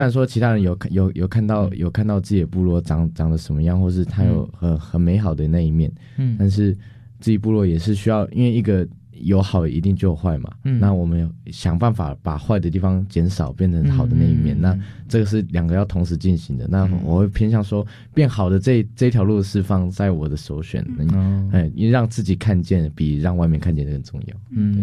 虽然说其他人有看到自己的部落长得什么样，或是他有很美好的那一面，但是自己部落也是需要，因为一个有好一定就有坏嘛，那我们想办法把坏的地方减少，变成好的那一面，那这个是两个要同时进行的。那我会偏向说，变好的这条路是放在我的首选，因为让自己看见比让外面看见更重要。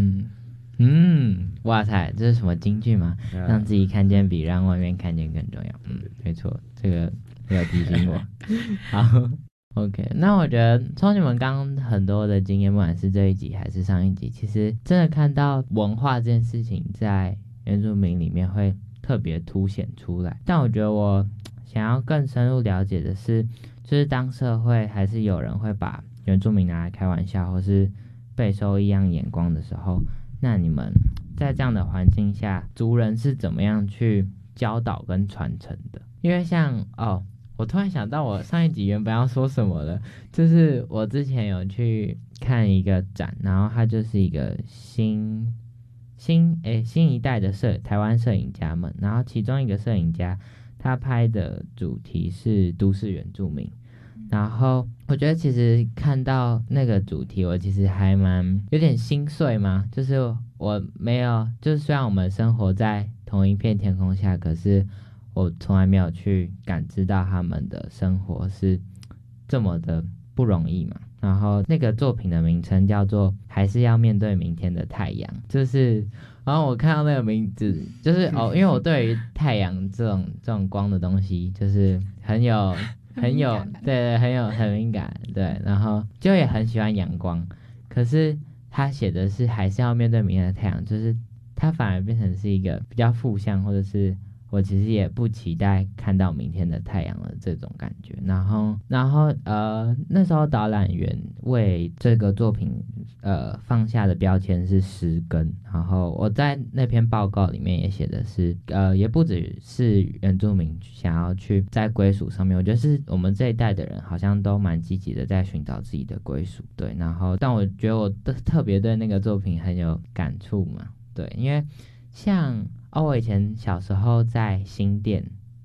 哇塞，这是什么金句吗？让自己看见比让外面看见更重要。没错，这个要提醒我。好。OK， 那我觉得从你们刚刚很多的经验，不管是这一集还是上一集，其实真的看到文化这件事情在原住民里面会特别凸显出来。但我觉得我想要更深入了解的是，就是当社会还是有人会把原住民拿来开玩笑，或是备受异样眼光的时候，那你们在这样的环境下，族人是怎么样去教导跟传承的？因为像我突然想到，我上一集原本要说什么了，就是我之前有去看一个展，然后它就是一个新一代的台湾摄影家们，然后其中一个摄影家他拍的主题是都市原住民，然后我觉得其实看到那个主题，我其实还有点心碎嘛，就是我没有，就是虽然我们生活在同一片天空下，可是我从来没有去感知到他们的生活是这么的不容易嘛。然后那个作品的名称叫做还是要面对明天的太阳，就是然后我看到那个名字就是因为我对于太阳这种光的东西就是很有对，很敏感，对，然后就也很喜欢阳光，可是他写的是还是要面对明天的太阳，就是他反而变成是一个比较负向，或者是我其实也不期待看到明天的太阳了这种感觉。然后那时候导览员为这个作品放下的标签是失根，然后我在那篇报告里面也写的是也不只是原住民想要去在归属上面，我觉得是我们这一代的人好像都蛮积极的在寻找自己的归属，对。然后但我觉得我特别对那个作品很有感触嘛，对，因为像我以前小时候在新店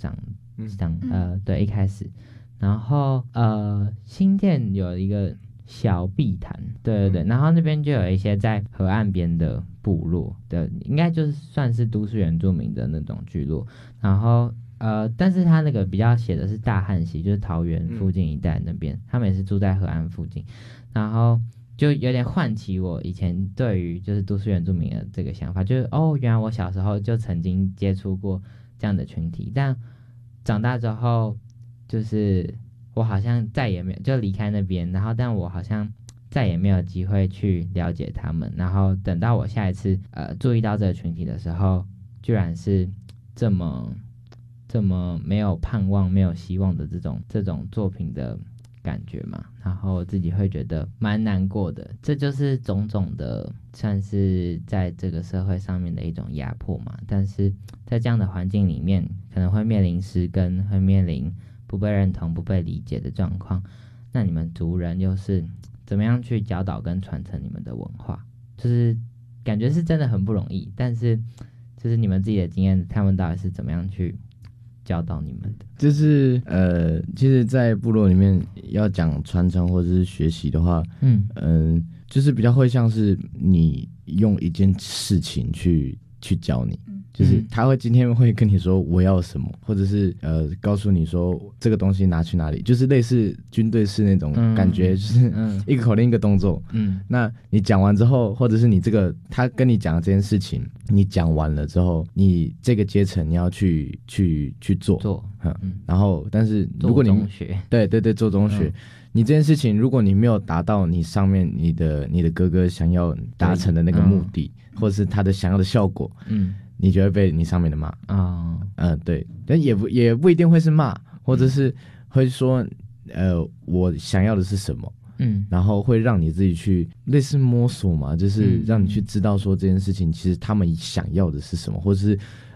对，一开始，然后新店有一个小碧潭，对，然后那边就有一些在河岸边的部落的，应该就是算是都市原住民的那种聚落，然后但是他那个比较写的是大汉溪，就是桃园附近一带那边，他们也是住在河岸附近，然后就有点唤起我以前对于就是都市原住民的这个想法，就是原来我小时候就曾经接触过这样的群体，但长大之后就是我好像再也没有就离开那边，然后但我好像再也没有机会去了解他们，然后等到我下一次注意到这个群体的时候，居然是这么没有盼望没有希望的这种作品的感觉嘛，然后我自己会觉得蛮难过的，这就是种种的算是在这个社会上面的一种压迫嘛。但是在这样的环境里面，可能会面临失根，会面临不被认同不被理解的状况，那你们族人又是怎么样去教导跟传承你们的文化，就是感觉是真的很不容易，但是就是你们自己的经验，他们到底是怎么样去教导你们的？ 就是其实在部落里面要讲传承或者是学习的话，就是比较会像是你用一件事情去教你，就是他会今天会跟你说我要什么，或者是告诉你说这个东西拿去哪里，就是类似军队式那种感觉，就是一个口令一个动作。那你讲完之后，或者是你这个他跟你讲的这件事情，你讲完了之后，你这个阶层你要去做，然后但是如果你做中学， 对做中学。你这件事情，如果你没有达到你上面你的哥哥想要达成的那个目的，或者是他的想要的效果，你就会被你上面的骂对，但也不一定会是骂，或者是会说我想要的是什么，然后会让你自己去类似摸索嘛，就是让你去知道说这件事情其实他们想要的是什么，或者是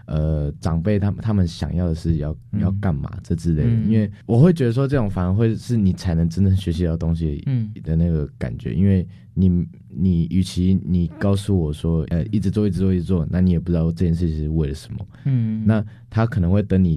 长辈他们想要的是要干嘛这之类的，因为我会觉得说这种反而会是你才能真正学习到东西的那个感觉，因为你与其你告诉我说一直做，那你也不知道这件事情是为了什么，那他可能会等你